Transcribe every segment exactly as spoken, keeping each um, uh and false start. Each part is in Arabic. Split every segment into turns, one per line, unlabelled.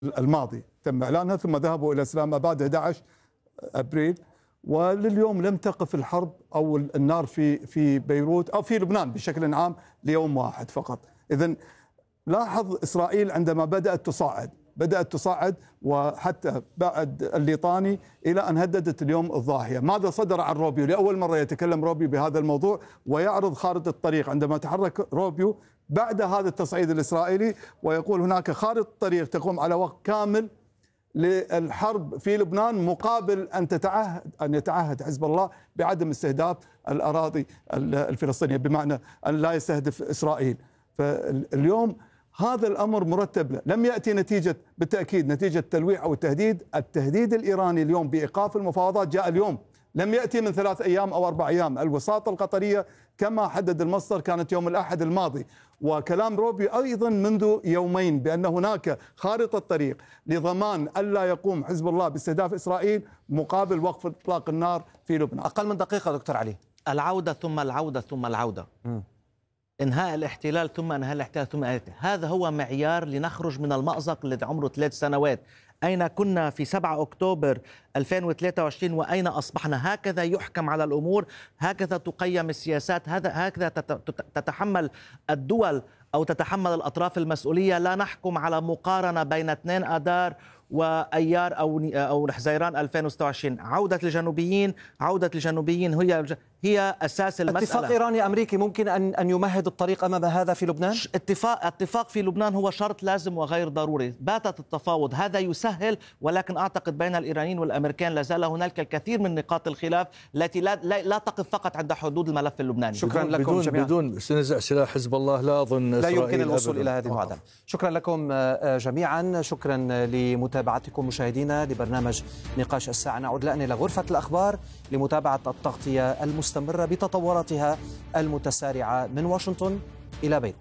الماضي تم إعلانها، ثم ذهبوا إلى إسلام آباد أحد عشر أبريل، ولليوم لم تقف الحرب أو النار في في بيروت أو في لبنان بشكل عام ليوم واحد فقط. إذن لاحظ إسرائيل عندما بدأت تصاعد بدأت تصاعد وحتى بعد الليطاني إلى أن هددت اليوم الضاحية. ماذا صدر عن روبيو؟ لأول مرة يتكلم روبيو بهذا الموضوع ويعرض خارطة الطريق عندما تحرك روبيو بعد هذا التصعيد الإسرائيلي، ويقول هناك خارطة طريق تقوم على وقت كامل للحرب في لبنان مقابل أن تتعهد أن يتعهد حزب الله بعدم استهداف الأراضي الفلسطينية، بمعنى أن لا يستهدف إسرائيل. فاليوم هذا الأمر مرتب له. لم يأتي نتيجة بالتأكيد نتيجة تلويح أو التهديد. التهديد الإيراني اليوم بإيقاف المفاوضات جاء اليوم، لم يأتي من ثلاث أيام أو أربع أيام. الوساطة القطرية كما حدد المصدر كانت يوم الأحد الماضي، وكلام روبي أيضا منذ يومين بأن هناك خارطة طريق لضمان ألا يقوم حزب الله باستهداف إسرائيل مقابل وقف إطلاق النار في لبنان.
أقل من دقيقة دكتور علي.
العودة ثم العودة ثم العودة. م. انهاء الاحتلال ثم انهاء الاحتلال ثم انهاء. هذا هو معيار لنخرج من المأزق الذي عمره ثلاث سنوات. أين كنا في سبعة أكتوبر ألفين وثلاثة وعشرين وأين أصبحنا؟ هكذا يحكم على الأمور، هكذا تقيم السياسات، هذا هكذا تتحمل الدول أو تتحمل الأطراف المسؤولية. لا نحكم على مقارنة بين اثنين آذار وأيار أو أو حزيران ألفين وستة وعشرين. عودة الجنوبيين عودة الجنوبيين هي هي أساس المسألة.
اتفاق إيراني أمريكي ممكن أن أن يمهد الطريق أمام هذا في لبنان؟
اتفاق اتفاق في لبنان هو شرط لازم وغير ضروري. باتت التفاوض هذا يسهل، ولكن أعتقد بين الإيرانيين والأمريكان لا زال هناك الكثير من نقاط الخلاف التي لا لا, لا تقف فقط عند حدود الملف اللبناني.
شكرا
بدون
لكم جميعا.
بدون نزع سلاح حزب الله لا أظن
لا يمكن الوصول
أبداً.
إلى هذه المعادلة. شكرا لكم جميعا، شكرا لمتابعتكم مشاهدينا لبرنامج نقاش الساعة. نعود الآن إلى غرفة الأخبار لمتابعة التغطية المستمرة بتطوراتها المتسارعة من واشنطن إلى بيروت.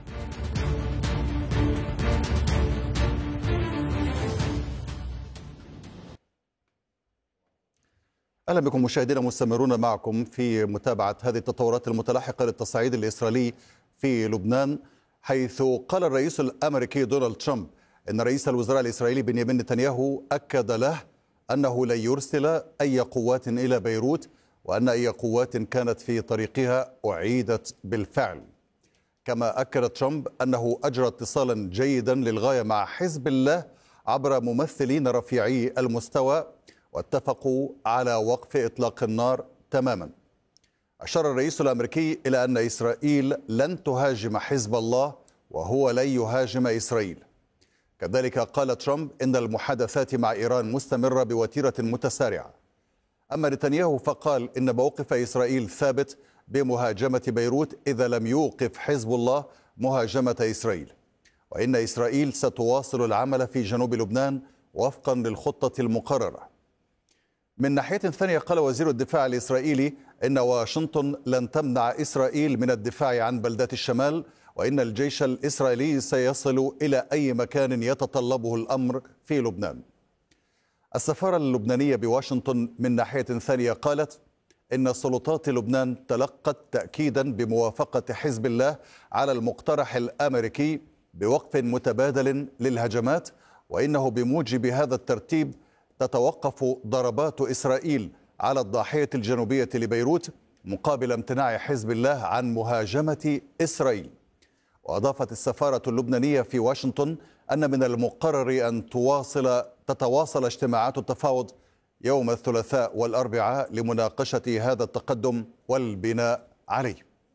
أهلا بكم مشاهدينا، مستمرون معكم في متابعة هذه التطورات المتلاحقة للتصعيد الإسرائيلي في لبنان، حيث قال الرئيس الأمريكي دونالد ترامب أن رئيس الوزراء الإسرائيلي بنيامين نتنياهو أكد له أنه لن يرسل أي قوات إلى بيروت، وأن أي قوات كانت في طريقها أعيدت بالفعل. كما أكد ترامب أنه أجرى اتصالا جيدا للغاية مع حزب الله عبر ممثلين رفيعي المستوى، واتفقوا على وقف إطلاق النار تماما. أشار الرئيس الأمريكي إلى أن إسرائيل لن تهاجم حزب الله وهو لن يهاجم إسرائيل. كذلك قال ترامب إن المحادثات مع إيران مستمرة بوتيرة متسارعة. أما نتنياهو فقال إن موقف إسرائيل ثابت بمهاجمة بيروت إذا لم يوقف حزب الله مهاجمة إسرائيل، وإن إسرائيل ستواصل العمل في جنوب لبنان وفقا للخطة المقررة. من ناحية ثانية قال وزير الدفاع الإسرائيلي إن واشنطن لن تمنع إسرائيل من الدفاع عن بلدات الشمال، وإن الجيش الإسرائيلي سيصل إلى أي مكان يتطلبه الأمر في لبنان. السفارة اللبنانية بواشنطن من ناحية ثانية قالت إن سلطات لبنان تلقت تأكيدا بموافقة حزب الله على المقترح الأمريكي بوقف متبادل للهجمات، وإنه بموجب هذا الترتيب تتوقف ضربات إسرائيل على الضاحية الجنوبية لبيروت مقابل امتناع حزب الله عن مهاجمة إسرائيل. وأضافت السفارة اللبنانية في واشنطن أن من المقرر أن تواصل تتواصل اجتماعات التفاوض يوم الثلاثاء والأربعاء لمناقشة هذا التقدم والبناء عليه.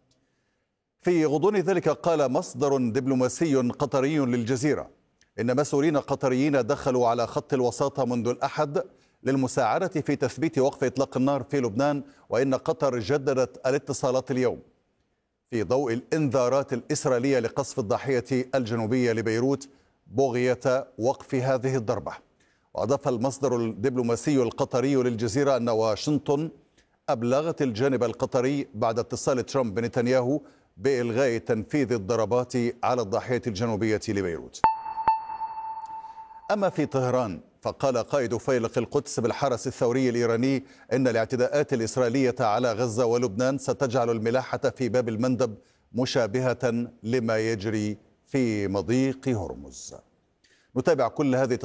في غضون ذلك قال مصدر دبلوماسي قطري للجزيرة إن مسؤولين قطريين دخلوا على خط الوساطة منذ الأحد للمساعدة في تثبيت وقف إطلاق النار في لبنان، وإن قطر جددت الاتصالات اليوم في ضوء الإنذارات الإسرائيلية لقصف الضاحية الجنوبية لبيروت بغية وقف هذه الضربة. وأضاف المصدر الدبلوماسي القطري للجزيرة أن واشنطن أبلغت الجانب القطري بعد اتصال ترامب بنتنياهو بإلغاء تنفيذ الضربات على الضاحية الجنوبية لبيروت. أما في طهران فقال قائد فيلق القدس بالحرس الثوري الإيراني إن الاعتداءات الإسرائيلية على غزة ولبنان ستجعل الملاحة في باب المندب مشابهة لما يجري في مضيق هرمز. نتابع كل هذه